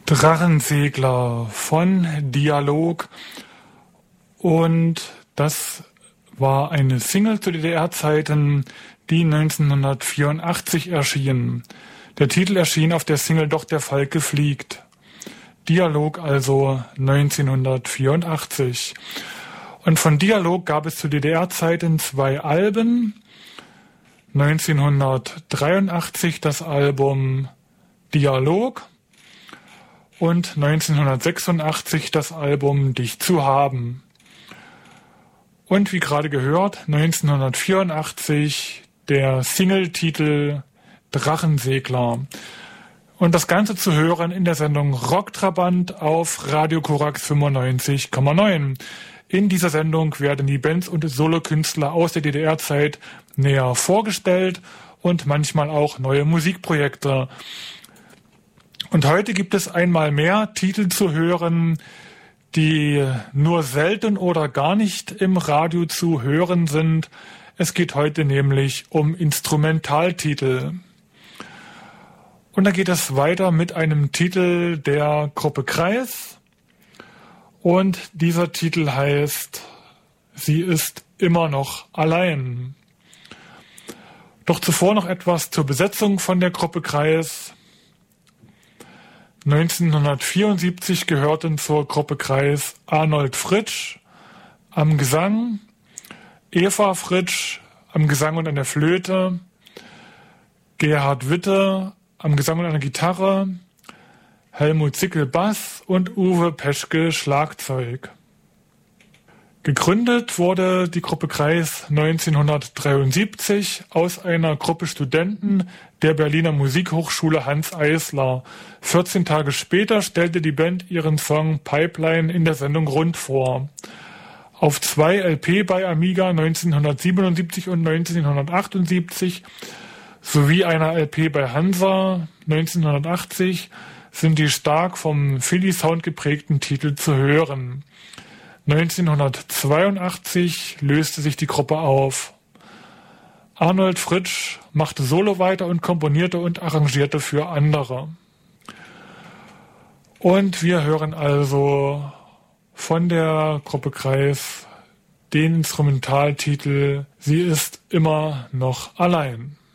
Drachensegler von Dialog, und das war eine Single zu DDR-Zeiten, die 1984 erschien. Der Titel erschien auf der Single Doch der Falke fliegt. Dialog also 1984. Und von Dialog gab es zu DDR-Zeiten 2 Alben. 1983 das Album Dialog und 1986 das Album Dich zu haben. Und wie gerade gehört, 1984 der Singletitel Drachensegler. Und das Ganze zu hören in der Sendung Rocktrabant auf Radio Korax 95,9. In dieser Sendung werden die Bands und Solokünstler aus der DDR-Zeit näher vorgestellt und manchmal auch neue Musikprojekte. Und heute gibt es einmal mehr Titel zu hören, die nur selten oder gar nicht im Radio zu hören sind. Es geht heute nämlich um Instrumentaltitel. Und da geht es weiter mit einem Titel der Gruppe Kreis. Und dieser Titel heißt Sie ist immer noch allein. Doch zuvor noch etwas zur Besetzung von der Gruppe Kreis. 1974 gehörten zur Gruppe Kreis Arnold Fritsch am Gesang, Eva Fritsch am Gesang und an der Flöte, Gerhard Witte am Gesang und an der Gitarre, Helmut Zickel Bass und Uwe Peschke Schlagzeug. Gegründet wurde die Gruppe Kreis 1973 aus einer Gruppe Studenten der Berliner Musikhochschule Hanns Eisler. 14 Tage später stellte die Band ihren Song Pipeline in der Sendung Rund vor. Auf 2 LP bei Amiga 1977 und 1978 sowie einer LP bei Hansa 1980 sind die stark vom Philly-Sound geprägten Titel zu hören. 1982 löste sich die Gruppe auf. Arnold Fritsch machte Solo weiter und komponierte und arrangierte für andere. Und wir hören also von der Gruppe Kreis den Instrumentaltitel Sie ist immer noch allein.